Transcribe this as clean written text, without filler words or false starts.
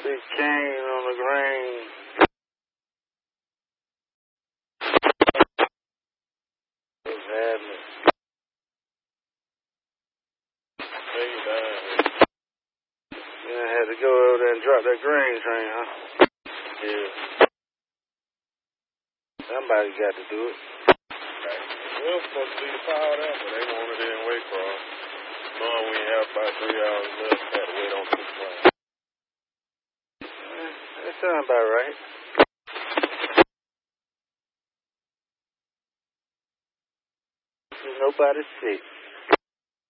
Big cane on the grain. What's happening? Yeah, I had to go over there and drop that grain train, huh? Yeah. Somebody got to do it. We were supposed to be powered out, but they wanted it in Waycross. Knowing we have about 3 hours left, had to wait on 6 hours. That sounds about right. Nobody sick.